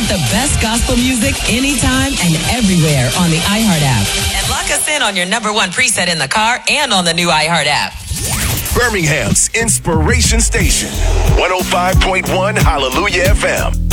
Get the best gospel music anytime and everywhere on the iHeart app. And lock us in on your number one preset in the car and on the new iHeart app. Birmingham's Inspiration Station, 105.1 Hallelujah FM.